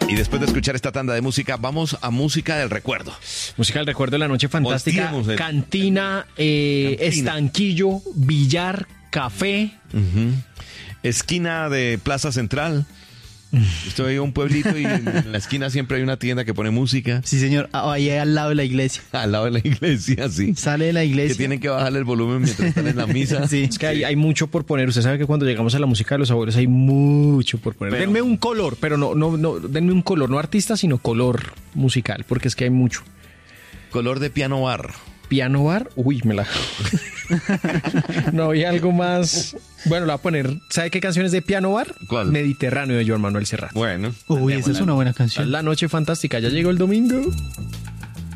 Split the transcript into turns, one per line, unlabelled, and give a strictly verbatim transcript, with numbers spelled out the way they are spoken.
Y después de escuchar esta tanda de música, vamos a música del recuerdo.
Música del recuerdo de la noche fantástica.
Hostiemos el-
Cantina, eh,
Cantina.
estanquillo, billar, café.
Ujú. Esquina de Plaza Central. Estoy en un pueblito y en la esquina siempre hay una tienda que pone música.
Sí, señor. Ah, ahí al lado de la iglesia.
Al lado de la iglesia, sí.
Sale de la
Que
iglesia.
tienen que bajarle el volumen mientras están en la misa.
Sí.
Es que hay, hay mucho por poner. Usted sabe que cuando llegamos a la música de los abuelos hay mucho por poner.
Pero-
denme un color, pero no, no, no, denme un color, no artista, sino color musical, porque es que hay mucho.
Color de piano bar.
Piano bar, uy, me la. No había algo más. Bueno, la voy a poner. ¿Sabe qué canción es de piano bar?
¿Cuál?
Mediterráneo de Joan Manuel Serrat.
Bueno.
Uy, esa es una buena canción.
La noche fantástica, ya llegó el domingo.